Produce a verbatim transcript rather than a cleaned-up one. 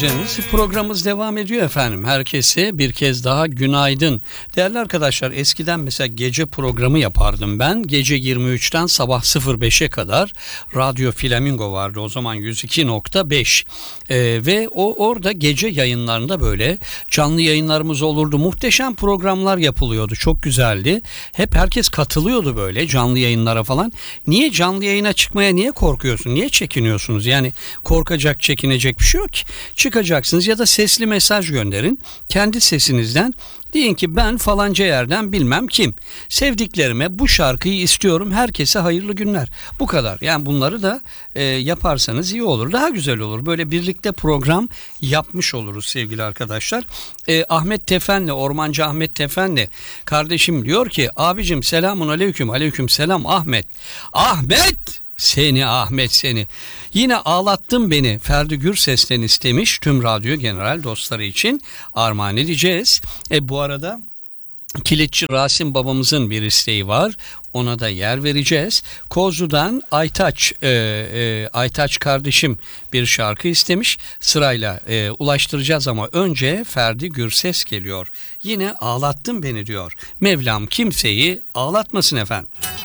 Programımız devam ediyor efendim. Herkese bir kez daha günaydın. Değerli arkadaşlar, eskiden mesela gece programı yapardım ben. Gece yirmi üçten sabah sıfır beşe kadar Radyo Flamingo vardı. O zaman yüz iki nokta beş. Ee, ve o orada gece yayınlarında böyle canlı yayınlarımız olurdu. Muhteşem programlar yapılıyordu. Çok güzeldi. Hep herkes katılıyordu böyle canlı yayınlara falan. Niye canlı yayına çıkmaya niye korkuyorsun? Niye çekiniyorsunuz? Yani korkacak, çekinecek bir şey yok ki. Çıkacaksınız ya da sesli mesaj gönderin. Kendi sesinizden deyin ki ben falanca yerden bilmem kim. Sevdiklerime bu şarkıyı istiyorum. Herkese hayırlı günler. Bu kadar. Yani bunları da e, yaparsanız iyi olur. Daha güzel olur. Böyle birlikte program yapmış oluruz sevgili arkadaşlar. E, Ahmet Tefen'le, Ormancı Ahmet Tefen'le kardeşim diyor ki abicim selamun aleyküm. Aleyküm selam Ahmet. Ahmet! Seni Ahmet seni. Yine ağlattın beni Ferdi Gürses'ten istemiş tüm radyo general dostları için armağan edeceğiz. E bu arada Kilitçi Rasim babamızın bir isteği var. Ona da yer vereceğiz. Kozlu'dan Aytaç e, e, Aytaç kardeşim bir şarkı istemiş. Sırayla e, ulaştıracağız ama önce Ferdi Gürses geliyor. Yine ağlattın beni diyor. Mevlam kimseyi ağlatmasın efendim.